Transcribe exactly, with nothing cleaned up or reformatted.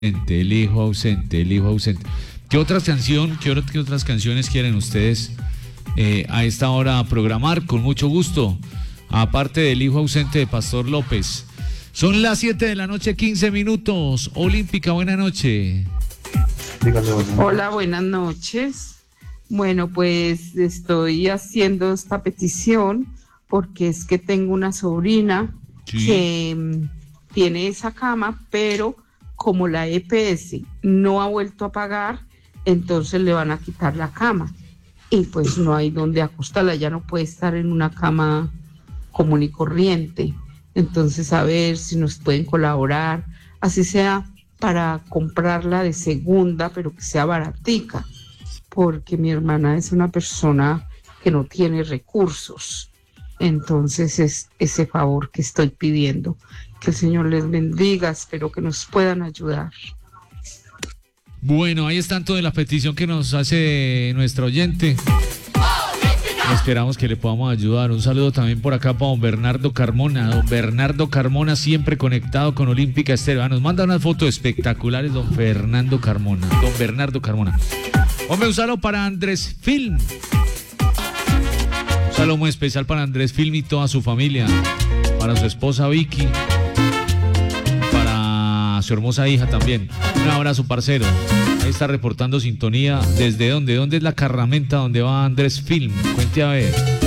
El hijo ausente, el hijo ausente. ¿Qué otras canción, qué, or- qué otras canciones quieren ustedes eh, a esta hora programar? Con mucho gusto. Aparte del hijo ausente de Pastor López. Son las siete de la noche, quince minutos. Olímpica, buena noche. Hola, buenas noches. Bueno, pues estoy haciendo esta petición porque es que tengo una sobrina Sí. que mm, tiene esa cama, pero como la E P S no ha vuelto a pagar, entonces le van a quitar la cama. Y pues no hay donde acostarla, ya no puede estar en una cama común y corriente. Entonces, a ver si nos pueden colaborar, así sea para comprarla de segunda, pero que sea baratica, porque mi hermana es una persona que no tiene recursos. Entonces es ese favor que estoy pidiendo. Que el Señor les bendiga, espero que nos puedan ayudar. Bueno, ahí están toda la petición que nos hace nuestra oyente. Esperamos que le podamos ayudar. Un saludo también por acá para don Bernardo Carmona. Don Bernardo Carmona siempre conectado con Olímpica Estéreo. Ah, nos manda unas fotos espectaculares don Fernando Carmona. Don Bernardo Carmona. Hombre, un saludo para Andrés Film. Un saludo muy especial para Andrés Film y toda su familia. Para su esposa Vicky. Para su hermosa hija también. Un abrazo, parcero. Ahí está reportando sintonía. ¿Desde dónde? ¿Dónde es la carramenta donde va Andrés Film? Cuente a ver.